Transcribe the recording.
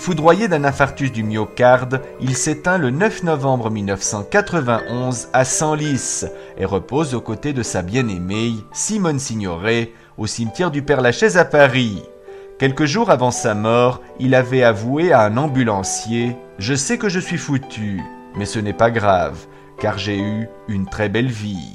Foudroyé d'un infarctus du myocarde, il s'éteint le 9 novembre 1991 à Senlis et repose aux côtés de sa bien-aimée, Simone Signoret, au cimetière du Père-Lachaise à Paris. Quelques jours avant sa mort, il avait avoué à un ambulancier « Je sais que je suis foutu, mais ce n'est pas grave, car j'ai eu une très belle vie ».